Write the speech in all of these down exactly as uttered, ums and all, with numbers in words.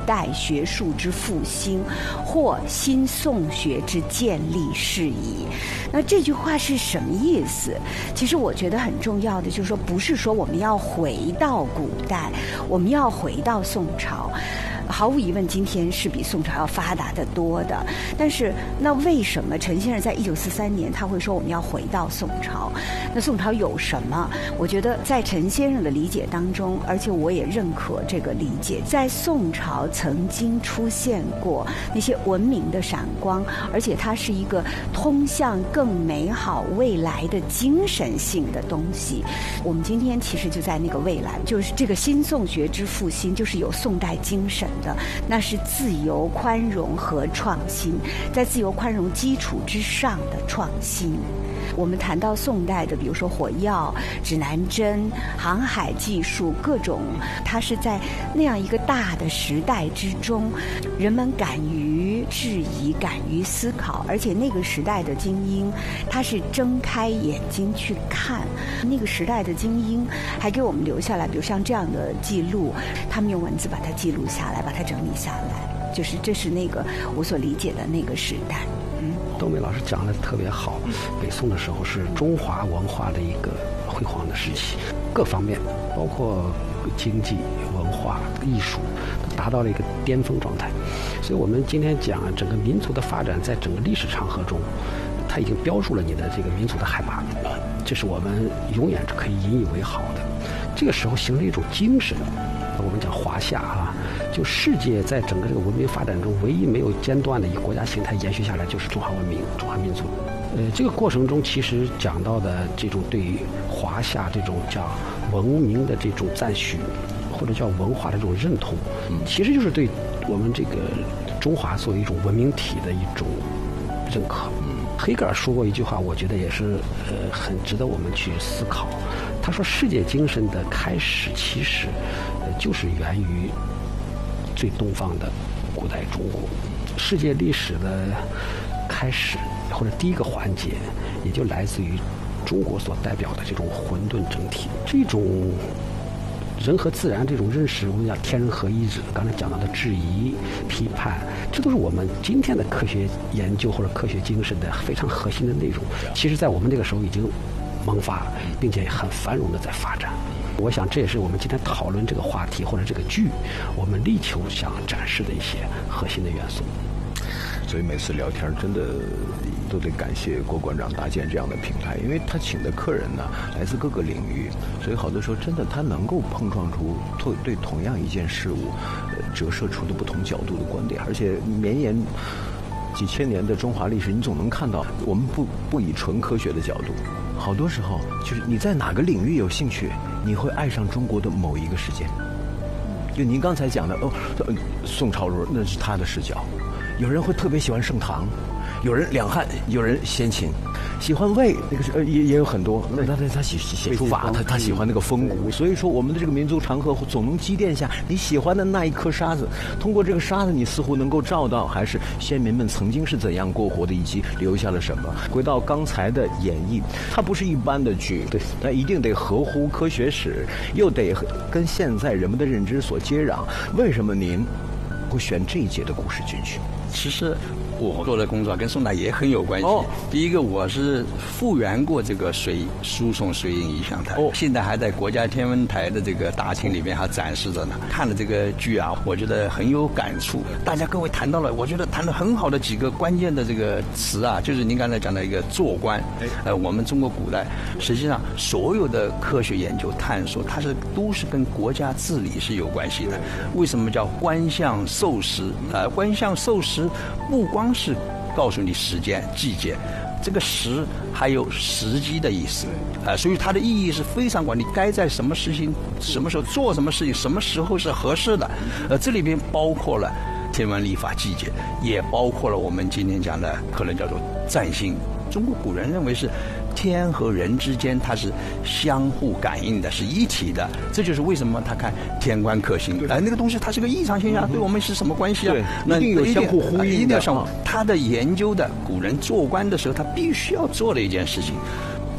代学术之复兴，或新宋学之建立事宜。那这句话是什么意思？其实我觉得很重要的就是说，不是说我们要回到古代，我们要回到宋朝。毫无疑问，今天是比宋朝要发达得多的。但是，那为什么陈先生在一九四三年他会说我们要回到宋朝？那宋朝有什么？我觉得在陈先生的理解当中，而且我也认可这个理解，在宋朝曾经出现过那些文明的闪光，而且它是一个通向更美好未来的精神性的东西。我们今天其实就在那个未来，就是这个新宋学之复兴，就是有宋代精神的，那是自由、宽容和创新，在自由宽容基础之上的创新。我们谈到宋代的，比如说火药、指南针、航海技术，各种，它是在那样一个大的时代之中，人们敢于质疑、敢于思考，而且那个时代的精英，他是睁开眼睛去看。那个时代的精英还给我们留下来，比如像这样的记录，他们用文字把它记录下来，把它整理下来，就是这是那个我所理解的那个时代。 窦梅老师讲的特别好，北宋的时候是中华文化的一个辉煌的时期，各方面包括经济、文化、艺术都达到了一个巅峰状态。所以我们今天讲整个民族的发展，在整个历史长河中，它已经标注了你的这个民族的海拔，这是我们永远是可以引以为豪的。这个时候形成一种精神，我们讲华夏啊，就世界在整个这个文明发展中唯一没有间断的以国家形态延续下来，就是中华文明、中华民族。呃，这个过程中其实讲到的这种对华夏这种叫文明的这种赞许，或者叫文化的这种认同，其实就是对我们这个中华作为一种文明体的一种认可。黑格尔说过一句话，我觉得也是呃很值得我们去思考。他说，世界精神的开始其实呃就是源于最东方的古代中国。世界历史的开始或者第一个环节，也就来自于中国所代表的这种混沌整体，这种人和自然这种认识，我们讲天人合一，刚才讲到的质疑、批判，这都是我们今天的科学研究或者科学精神的非常核心的内容。其实在我们这个时候已经萌发，并且很繁荣的在发展。我想这也是我们今天讨论这个话题或者这个剧，我们力求想展示的一些核心的元素。 所以每次聊天真的都得感谢郭馆长搭建这样的平台，因为他请的客人呢来自各个领域，所以好多时候真的他能够碰撞出对同样一件事物呃折射出的不同角度的观点，而且绵延几千年的中华历史，你总能看到我们不不以纯科学的角度，好多时候就是你在哪个领域有兴趣，你会爱上中国的某一个事件。就您刚才讲的哦，宋朝时那是他的视角，有人会特别喜欢盛唐，有人两汉，有人先秦，喜欢魏，那个是呃也也有很多。那他他他喜写法，他他喜欢那个风骨。所以说，我们的这个民族长河总能积淀下你喜欢的那一颗沙子。通过这个沙子，你似乎能够照到还是先民们曾经是怎样过活的，以及留下了什么。回到刚才的演绎，它不是一般的剧，对，那一定得合乎科学史，又得跟现在人们的认知所接壤。为什么您会选这一节的故事进去？ 其实我做的工作跟宋代也很有关系。 哦、 第一个，我是复原过这个水输送水影仪象台，哦、现在还在国家天文台的这个大厅里面还展示着呢。看了这个剧啊，我觉得很有感触。大家各位谈到了，我觉得谈得很好的几个关键的这个词啊，就是您刚才讲的一个做官。呃，我们中国古代实际上所有的科学研究探索，它是都是跟国家治理是有关系的。为什么叫官相授时？呃，官相授时不光是告诉你时间季节，这个时还有时机的意思，呃，所以它的意义是非常广。你该在什么事情、什么时候做什么事情，什么时候是合适的，呃，这里边包括了天文历法季节，也包括了我们今天讲的可能叫做占星。中国古人认为是天和人之间它是相互感应的，是一体的。这就是为什么他看天官克星，哎、呃，那个东西它是个异常现象，嗯、对我们是什么关系啊？ 对，那一定有相互呼应的， 一定要相互。他的研究的古人做官的时候，他必须要做的一件事情。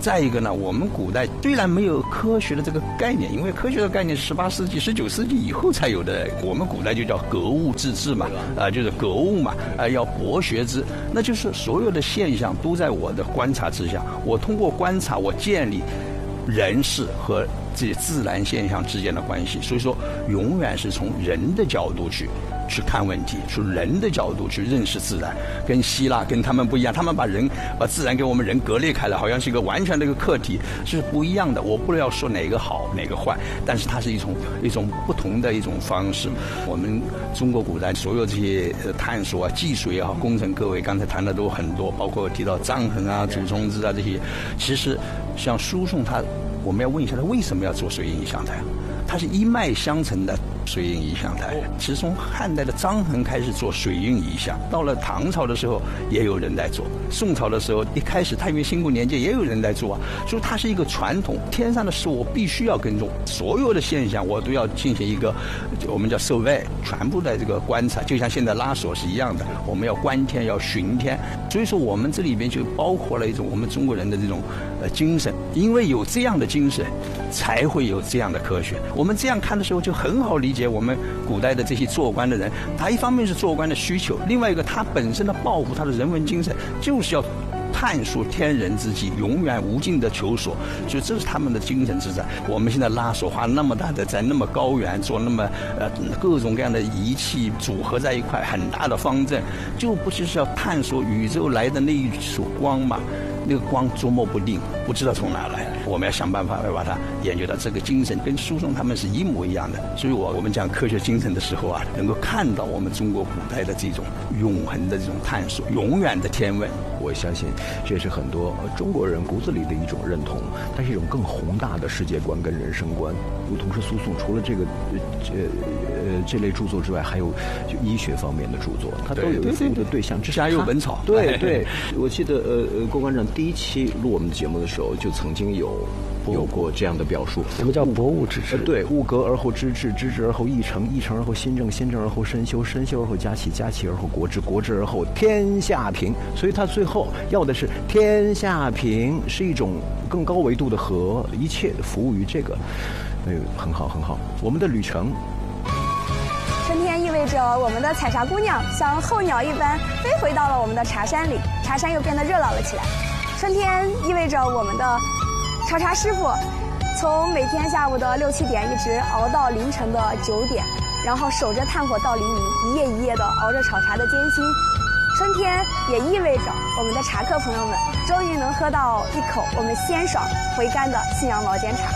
再一个呢，我们古代虽然没有科学的这个概念，因为科学的概念是十八世纪、十九世纪以后才有的。我们古代就叫格物致知嘛，啊、呃，就是格物嘛，啊、呃，要博学之，那就是所有的现象都在我的观察之下。我通过观察，我建立人事和这些自然现象之间的关系。所以说，永远是从人的角度去。去看问题，从人的角度去认识自然，跟希腊跟他们不一样，他们把人把自然跟我们人割裂开来，好像是一个完全的一个课题，是不一样的。我不要说哪个好哪个坏，但是它是一种一种不同的一种方式。我们中国古代所有这些探索啊、技术也好、工程，各位刚才谈的都很多，包括提到张衡啊、祖冲之啊这些。其实像输送它，我们要问一下他为什么要做水印仪象台？它是一脉相承的。水印仪象台，其实从汉代的张衡开始做水印仪象，到了唐朝的时候也有人在做，宋朝的时候一开始太原新古年间也有人在做啊，所以它是一个传统。天上的事我必须要跟踪，所有的现象我都要进行一个我们叫受外，全部的这个观察，就像现在拉锁是一样的，我们要观天要巡天。所以说我们这里边就包括了一种我们中国人的这种呃精神，因为有这样的精神，才会有这样的科学。我们这样看的时候就很好理解。我们古代的这些做官的人，他一方面是做官的需求，另外一个他本身的抱负，他的人文精神就是要探索天人之际，永远无尽的求索，所以这是他们的精神之战。我们现在拉锁花那么大的，在那么高原做那么呃各种各样的仪器组合在一块，很大的方阵，就不就是要探索宇宙来的那一束光嘛？那个光捉摸不定，不知道从哪来，我们要想办法要把它研究到。这个精神跟输送他们是一模一样的。所以我我们讲科学精神的时候啊，能够看到我们中国古代的这种永恒的这种探索，永远的天问。 我相信这也是很多中国人骨子里的一种认同，它是一种更宏大的世界观跟人生观。同时，苏颂除了这个这呃这类著作之外，还有就医学方面的著作，它都有一服务的对象。 这家有本草。 对对，我记得呃呃郭馆长第一期录我们节目的时候，就曾经有。有过这样的表述， 我们叫博物之治。 对，物格而后知至，知至而后意诚，意诚而后心正，心正而后身修，身修而后家齐，家齐而后国治，国治而后天下平。所以他最后要的是天下平，是一种更高维度的和，一切服务于这个。哎，很好很好。我们的旅程， 春天意味着我们的采茶姑娘像候鸟一般飞回到了我们的茶山里，茶山又变得热闹了起来。春天意味着我们的炒茶师傅从每天下午的六七点一直熬到凌晨的九点，然后守着炭火到黎明，一夜一夜的熬着炒茶的艰辛。春天也意味着我们的茶客朋友们终于能喝到一口我们鲜爽回甘的信阳毛尖茶。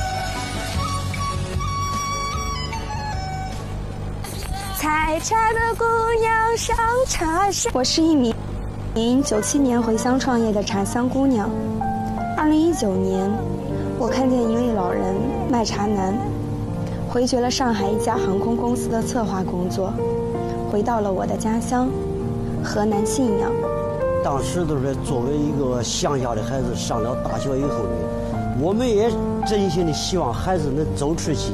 采茶的姑娘上茶山，我是一名名九七年回乡创业的茶乡姑娘。二零一九年，我看见一位老人卖茶难，回绝了上海一家航空公司的策划工作，回到了我的家乡河南信阳。 当时都是作为一个乡下的孩子，上了大学以后呢，我们也真心的希望孩子能走出去。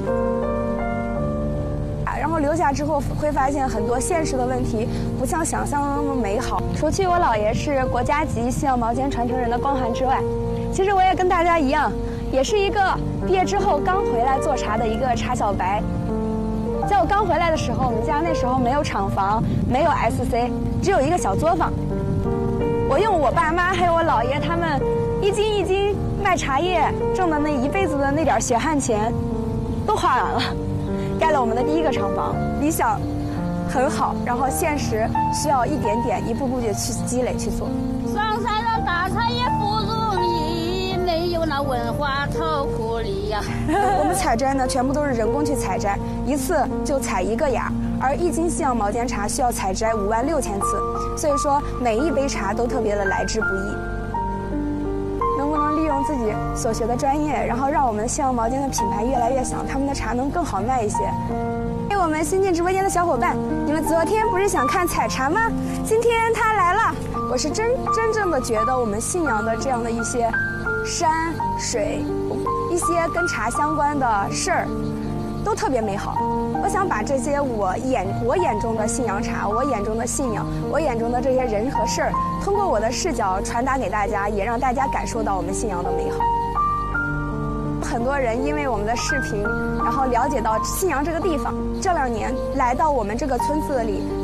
然后留下之后会发现很多现实的问题不像想象的那么美好。除去我姥爷是国家级信阳毛尖传承人的光环之外，其实我也跟大家一样，也是一个毕业之后刚回来做茶的一个茶小白。在我刚回来的时候，我们家那时候没有厂房，没有 S C， 只有一个小作坊。我用我爸妈还有我姥爷他们一斤一斤卖茶叶挣的那一辈子的那点血汗钱都花完了，盖了我们的第一个厂房。理想很好，然后现实需要一点点一步步的去积累去做。 上山的大茶也不容易，没有那文化淘苦力呀。 我们采摘呢，全部都是人工去采摘，一次就采一个芽，而一斤信阳毛尖茶需要采摘五万六千次，所以说每一杯茶都特别的来之不易。能不能利用自己所学的专业，然后让我们信阳毛尖的品牌越来越响，他们的茶能更好卖一些？给我们新进直播间的小伙伴，你们昨天不是想看采茶吗？今天他来了。我是真真正的觉得我们信阳的这样的一些山水，一些跟茶相关的事儿，都特别美好。我想把这些我眼我眼中的信阳茶，我眼中的信仰，我眼中的这些人和事儿，通过我的视角传达给大家，也让大家感受到我们信阳的美好。 很多人因为我们的视频，然后了解到信阳这个地方。这两年来到我们这个村子里，